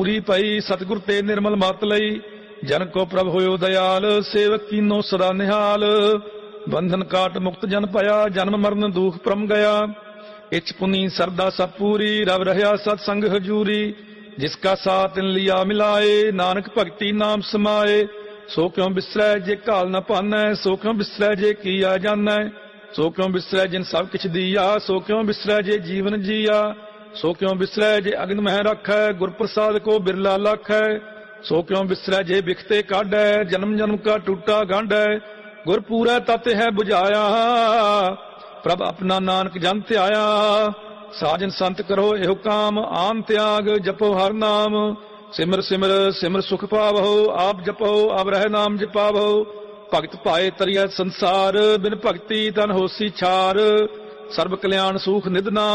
ਪੂਰੀ ਪਈ ਸਤਿਗੁਰ ਤੇ ਨਿਰਮਲ ਮਤ ਲਈ। ਜਨ ਕੋ ਪ੍ਰਭ ਹੋਇਓ ਦਇਆਲ, ਸੇਵਕ ਕੀਨੋ ਸਦਾ ਨਿਹਾਲ। ਬੰਧਨ ਕਾਟ ਮੁਕਤ ਜਨ ਭਇਆ, ਜਨਮ ਮਰਨ ਦੁਖ ਪ੍ਰਮ ਗਿਆ। ਇਛ ਪੁਨੀ ਸਰਦਾ ਸਭ ਪੂਰੀ, ਰਵ ਰਹਿਆ ਸਤ ਸੰਗ ਹਜੂਰੀ। ਜਿਸ ਕਾ ਸਾਥ ਤਿਨ ਲਿਆ ਮਿਲਾਏ, ਨਾਨਕ ਭਗਤੀ ਨਾਮ ਸਮਾਏ। ਸੋ ਕਿਉ ਬਿਸਰੈ ਜੇ ਘਾਲ ਨ ਭਾਨੈ, ਸੋ ਕਿਉ ਬਿਸਰੈ ਜੇ ਕੀਆ ਜਾਨੈ। ਸੋ ਕਿਉ ਬਿਸਰੈ ਜਿਨ ਸਭ ਕਿਛ ਦੀਆ, ਸੋ ਕਿਉ ਬਿਸਰੈ ਜੇ ਜੀਵਨ ਜੀਆ। ਸੋ ਕਿਉ ਬਿਸਰੈ ਜੇ ਅਗਨ ਮਹਿ ਰੱਖੈ, ਗੁਰ ਪ੍ਰਸਾਦ ਕੋ ਬਿਰਲਾ ਲਖੈ। ਸੋ ਕਿਉ ਬਿਸਰੈ ਜੇ ਬਿਖਤੇ ਕਾਢੈ, ਜਨਮ ਜਨਮ ਕਾ ਟੂਟਾ ਗਾਢੈ। ਗੁਰ ਪੂਰੈ ਤਤ ਹੈ ਬੁਝਾਇਆ, ਪ੍ਰਭ ਆਪਣਾ ਨਾਨਕ ਜਨ ਧਿਆਇਆ। ਸਾਜਨ ਸੰਤ ਕਰੋ ਇਹੋ ਕਾਮ, ਆਮ ਤਿਆਗ ਜਪੋ ਹਰ ਨਾਮ। ਸਿਮਰ ਸਿਮਰ ਸਿਮਰ ਸੁਖ ਪਾਵਹੁ, ਆਪ ਜਪੋ ਆਪ ਰਹਿ ਨਾਮ ਜਪਾਵਹੁ। ਭਗਤ ਭਾਏ ਤਰੀਐ ਸੰਸਾਰ, ਬਿਨ ਭਗਤੀ ਤਨ ਹੋਸੀ ਛਾਰ। ਸਰਬ ਕਲਿਆਣ ਸੂਖ ਨਿਧ ਨਾਮ।